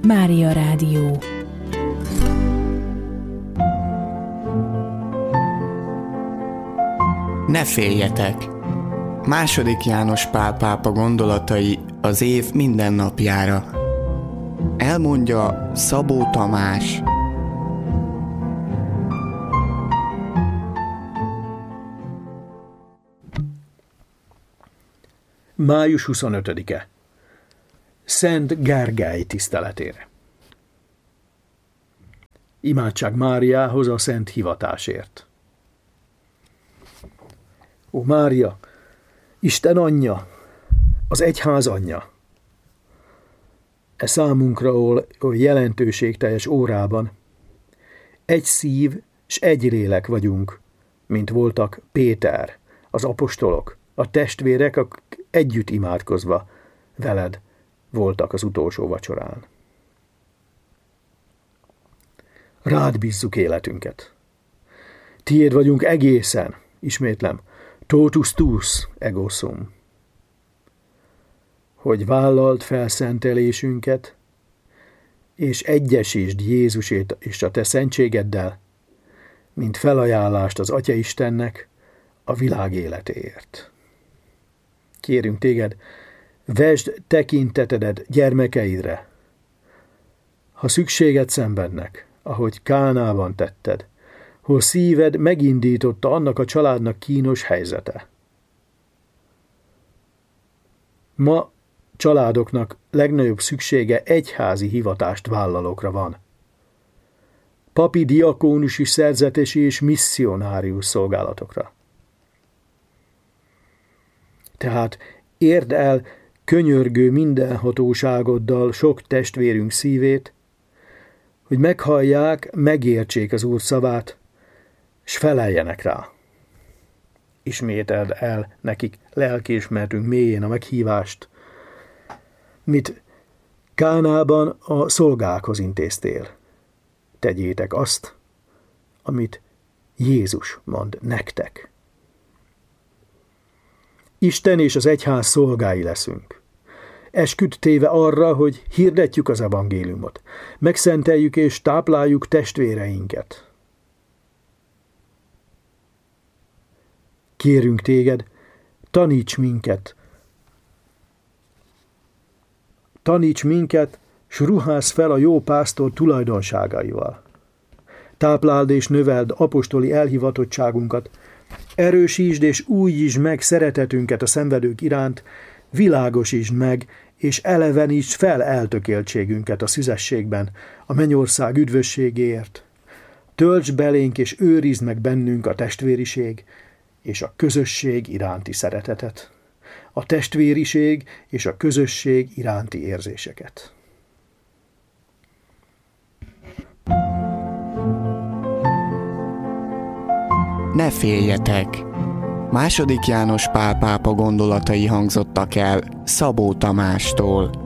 Mária Rádió. Ne féljetek! II. János Pál pápa gondolatai az év minden napjára. Elmondja Szabó Tamás. Május 25-e. Szent Gergely tiszteletére. Imádság Máriához a szent hivatásért. Ó Mária, Isten anyja, az egyház anyja. E számunkra oly jelentőségteljes órában egy szív s egy lélek vagyunk, mint voltak Péter, az apostolok, a testvérek, akik együtt imádkozva veled voltak az utolsó vacsorán. Rád bízzuk életünket. Tiéd vagyunk egészen, ismétlem, totus tus ego sum. Hogy vállald felszentelésünket, és egyesítsd Jézusét és a te szentségeddel, mint felajánlást az Atya Istennek a világ életéért. Kérünk téged, vesd tekintetedet gyermekeidre. Ha szükséged szenvednek, ahogy Kánában tetted, hol szíved megindította annak a családnak kínos helyzete. Ma családoknak legnagyobb szüksége egyházi hivatást vállalókra van. Papi, diakónusi, szerzetesi és misszionárius szolgálatokra. Tehát érd el könyörgő mindenhatóságoddal sok testvérünk szívét, hogy meghallják, megértsék az Úr szavát, s feleljenek rá. Ismételd el nekik lelkiismeretünk mélyén a meghívást, mit Kánában a szolgákhoz intéztél. Tegyétek azt, amit Jézus mond nektek. Isten és az egyház szolgái leszünk. Esküdt téve arra, hogy hirdetjük az evangéliumot, megszenteljük és tápláljuk testvéreinket. Kérünk téged, taníts minket, s ruházz fel a jó pásztor tulajdonságaival. Tápláld és növeld apostoli elhivatottságunkat, erősítsd és újítsd meg szeretetünket a szenvedők iránt, világosítsd meg, és elevenítsd fel eltökéltségünket a szüzességben, a mennyország üdvösségéért. Töltsd belénk és őrizd meg bennünk a testvériség és a közösség iránti szeretetet, a testvériség és a közösség iránti érzéseket. Ne féljetek! II. János Pál pápa gondolatai hangzottak el Szabó Tamástól.